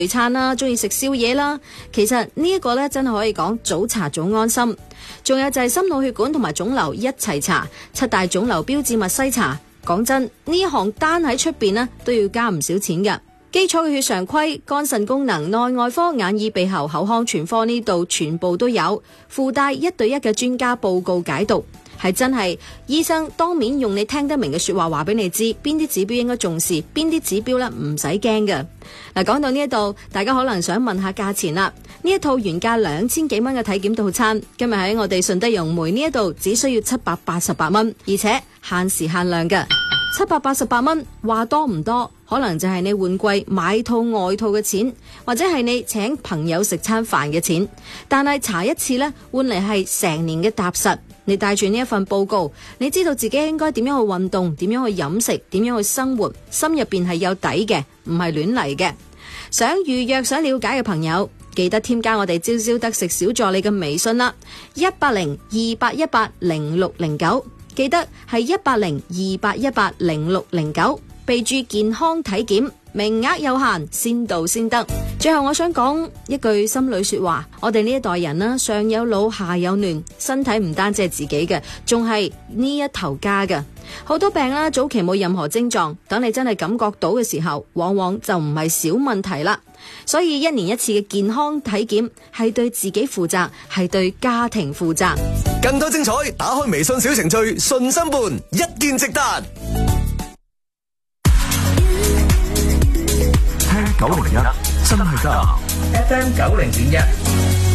聚餐啦，中意食宵夜啦，其實呢一個呢，真係可以講早查早安心。仲有就係心腦血管同埋腫瘤一齊查，7大腫瘤標誌物篩查。講真，呢一行單喺出邊呢都要加唔少錢㗎。基礎嘅血常規、肝腎功能、內外科、眼耳鼻喉口腔全科呢度全部都有，附帶1對1嘅專家報告解讀。係真係醫生當面用你聽得明嘅說話話俾你知，邊啲指標應該重視，邊啲指標呢唔使驚嘅。嗱，講到呢一度，大家可能想問下價錢啦。呢一套原價2000幾蚊嘅體檢套餐，今日喺我哋順德融媒呢一度只需要788蚊，而且限時限量嘅。788蚊話多唔多，可能就係你換季買套外套嘅錢，或者係你請朋友食餐飯嘅錢。但係查一次呢，換嚟係成年嘅踏實。你帶住呢一份報告，你知道自己應該點樣去運動，點樣去飲食，點樣去生活，心入邊係有底嘅，唔係亂嚟嘅。想預約、想了解嘅朋友，記得添加我哋朝朝得食小助理嘅微信啦，18028180609，記得係18028180609，備注健康體檢，名額有限，先到先得。最後我想講一句心裏說話，我哋呢一代人啦，上有老下有嫩，身體唔單止係自己嘅，仲係呢一頭家嘅。好多病啦，早期冇任何症狀，等你真係感覺到嘅時候，往往就唔係小問題啦。所以1年1次嘅健康體檢係對自己負責，係對家庭負責。 更多精彩，打開微信小程序信心伴，一見值得。 聽901真係得。 FM 90.1